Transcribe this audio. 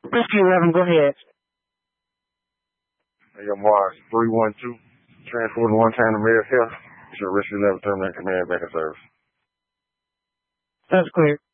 Rescue 11, go ahead. Hey, yo, Mars 312, transporting one time to Mayor's Health. Should Rescue 11 terminate command back in service. That's clear.